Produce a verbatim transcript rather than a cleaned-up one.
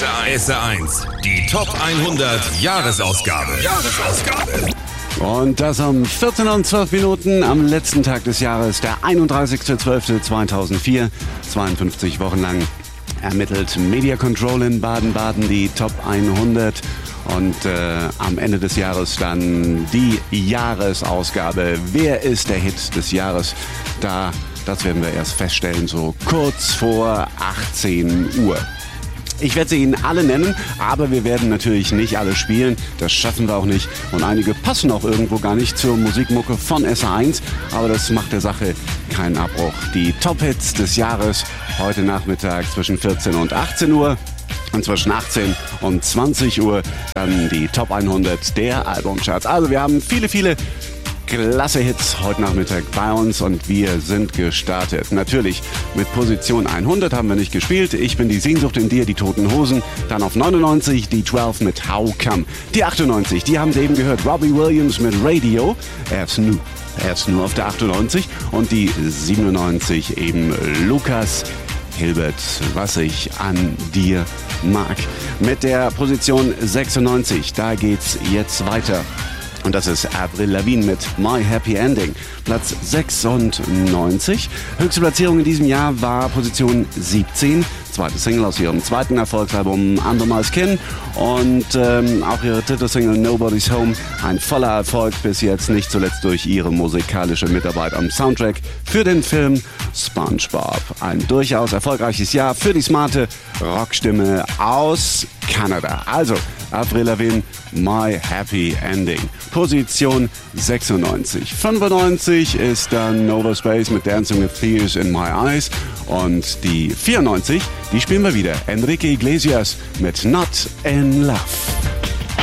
S R eins, die Top hundert Jahresausgabe. Jahresausgabe. Und das um vierzehn und zwölf Minuten am letzten Tag des Jahres, der einunddreißigster zwölfter zweitausendvier. zweiundfünfzig Wochen lang ermittelt Media Control in Baden-Baden die Top hundert. Und äh, am Ende des Jahres dann die Jahresausgabe. Wer ist der Hit des Jahres? Da, das werden wir erst feststellen, so kurz vor achtzehn Uhr. Ich werde sie Ihnen alle nennen, aber wir werden natürlich nicht alle spielen. Das schaffen wir auch nicht. Und einige passen auch irgendwo gar nicht zur Musikmucke von S R eins. Aber das macht der Sache keinen Abbruch. Die Top-Hits des Jahres heute Nachmittag zwischen vierzehn und achtzehn Uhr. Und zwischen achtzehn und zwanzig Uhr dann die Top hundert der Albumcharts. Also wir haben viele, viele klasse Hits heute Nachmittag bei uns und wir sind gestartet. Natürlich mit Position hundert haben wir nicht gespielt. Ich bin die Sehnsucht in dir, die Toten Hosen. Dann auf neunundneunzig die zwölf mit How Come. Die achtundneunzig, die haben Sie eben gehört. Robbie Williams mit Radio. Er ist nur, er ist nur auf der achtundneunzig. Und die siebenundneunzig eben Lukas Hilbert, was ich an dir mag. Mit der Position sechsundneunzig, da geht's jetzt weiter. Und das ist Avril Lavigne mit My Happy Ending. Platz sechsundneunzig. Höchste Platzierung in diesem Jahr war Position siebzehn. Zweite Single aus ihrem zweiten Erfolgsalbum Under My Skin. Und ähm, auch ihre dritte Single Nobody's Home. Ein voller Erfolg bis jetzt, nicht zuletzt durch ihre musikalische Mitarbeit am Soundtrack für den Film SpongeBob. Ein durchaus erfolgreiches Jahr für die smarte Rockstimme aus Kanada. Also Avril Lavigne, My Happy Ending. Position sechsundneunzig. fünfundneunzig ist dann Nova Space mit Dancing with Tears in My Eyes. Und die vierundneunzig, die spielen wir wieder. Enrique Iglesias mit Not in Love.